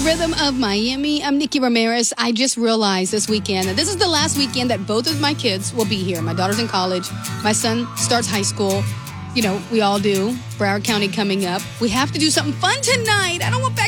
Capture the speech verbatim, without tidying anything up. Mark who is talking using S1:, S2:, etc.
S1: Rhythm of Miami. I'm Nikki Ramirez. I just realized this weekend that this is the last weekend that both of my kids will be here. My daughter's in college. My son starts high school. You know, we all do. Broward County coming up. We have to do something fun tonight. I don't want back